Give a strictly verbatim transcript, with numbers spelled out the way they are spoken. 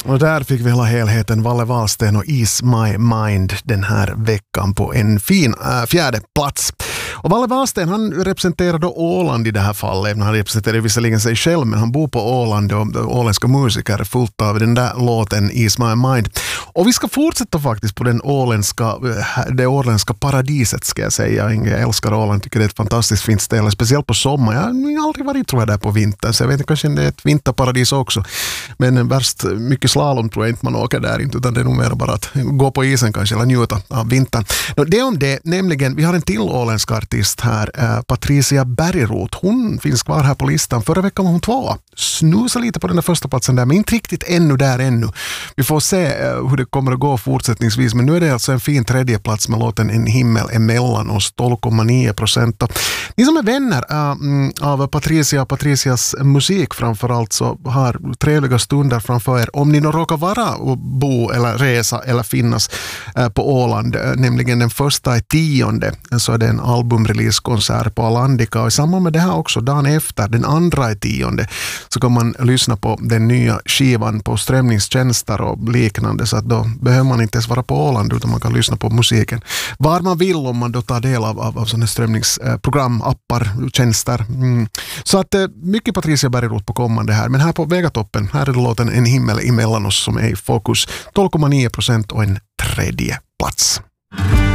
Och där fick vi hela helheten Valle Wahlsten och Ease My Mind den här veckan på en fin äh, fjärde plats. Och Valle Wahlsten, han representerar då Åland i det här fallet. Han representerar visserligen sig själv, men han bor på Åland och åländska musiker fullt av den där låten Ease My Mind. Och vi ska fortsätta faktiskt på den åländska, det åländska paradiset, ska jag säga. Jag älskar Åland, tycker det är ett fantastiskt fint ställe, speciellt på sommar. Jag har aldrig varit, tror jag, där på vintern, så jag vet inte, kanske det är ett vinterparadis också. Men värst mycket slalom tror jag inte man åker där, inte, utan det är nog mer bara att gå på isen kanske eller njuta av vintern. Det om det, nämligen, vi har en till åländsk artist här, eh, Patricia Bergroth. Hon finns kvar här på listan. Förra veckan var hon tvåa. Snusa lite på den där första platsen där, men inte riktigt ännu där ännu. Vi får se eh, hur det kommer att gå fortsättningsvis, men nu är det alltså en fin tredje plats med låten En himmel emellan oss, tolv komma nio procent. Ni som är vänner äh, av Patricia och Patricias musik framförallt, så har trevliga stunder framför er. Om ni då råkar vara och bo eller resa eller finnas äh, på Åland, äh, nämligen den första i tionde, så är det en albumreleasekonsert på Alandica, och i samband med det här också dagen efter, den andra i tionde, så kan man lyssna på den nya skivan på strömningstjänster och liknande, så att då behöver man inte ens vara på Åland, utan man kan lyssna på musiken var man vill om man då tar del av, av, av sådana strömningsprogram, eh, appar, tjänster. Mm. Så att eh, mycket Patricia Bergroth på kommande här, men här på Vegatoppen, här är det låten En himmel emellan oss som är i fokus, tolv komma nio procent och en tredje plats.